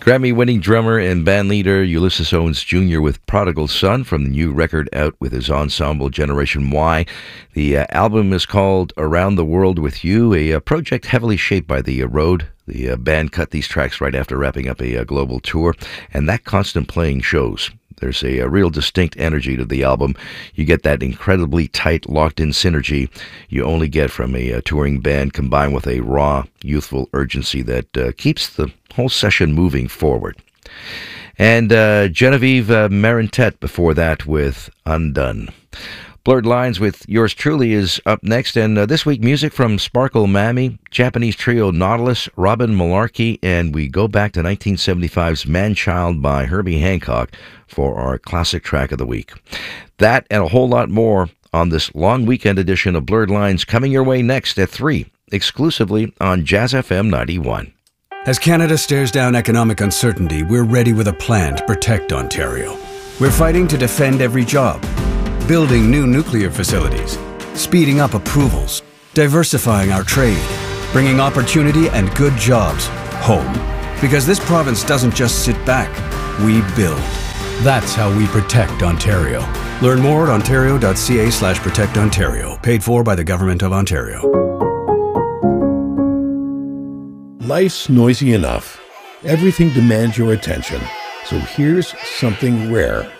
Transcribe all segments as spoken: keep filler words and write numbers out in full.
Grammy-winning drummer and bandleader Ulysses Owens Junior with Prodigal Son from the new record out with his ensemble Generation Y. The uh, album is called Around the World With You, a, a project heavily shaped by the uh, road. The uh, band cut these tracks right after wrapping up a, a global tour, and that constant playing shows. There's a, a real distinct energy to the album. You get that incredibly tight, locked-in synergy you only get from a, a touring band, combined with a raw, youthful urgency that uh, keeps the whole session moving forward. And uh, Genevieve uh, Marentet before that with Undone. Blurred Lines with yours truly is up next, and uh, this week music from Sparkle Mammy, Japanese trio Nautilus, Robin Malarkey, and we go back to nineteen seventy-five's Man-Child by Herbie Hancock for our classic track of the week. That and a whole lot more on this long weekend edition of Blurred Lines coming your way next at three, exclusively on Jazz F M ninety-one. As Canada stares down economic uncertainty, we're ready with a plan to protect Ontario. We're fighting to defend every job, building new nuclear facilities, speeding up approvals, diversifying our trade, bringing opportunity and good jobs home. Because this province doesn't just sit back, we build. That's how we protect Ontario. Learn more at ontario.ca slash protect Ontario. Paid for by the Government of Ontario. Life's noisy enough. Everything demands your attention. So here's something rare.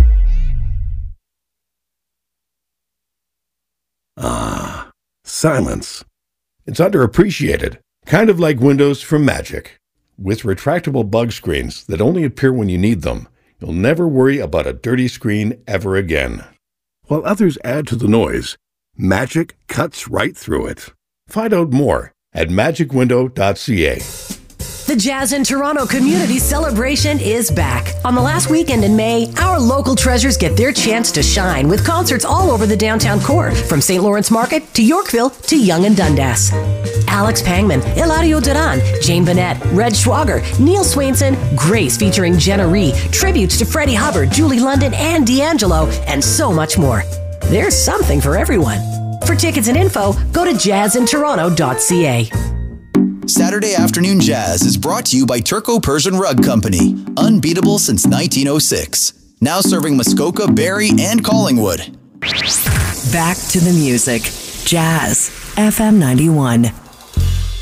Ah, silence. It's underappreciated, kind of like Windows from Magic. With retractable bug screens that only appear when you need them, you'll never worry about a dirty screen ever again. While others add to the noise, Magic cuts right through it. Find out more at magic window dot c a. The Jazz in Toronto Community Celebration is back. On the last weekend in May, our local treasures get their chance to shine with concerts all over the downtown core, from Saint Lawrence Market to Yorkville to Yonge and Dundas. Alex Pangman, Eladio Duran, Jane Bennett, Red Schwager, Neil Swainson, Grace featuring Jenna Ree, tributes to Freddie Hubbard, Julie London, and D'Angelo, and so much more. There's something for everyone. For tickets and info, go to jazz in toronto dot c a. Saturday Afternoon Jazz is brought to you by Turco-Persian Rug Company. Unbeatable since nineteen oh six. Now serving Muskoka, Barrie, and Collingwood. Back to the music. Jazz F M ninety-one.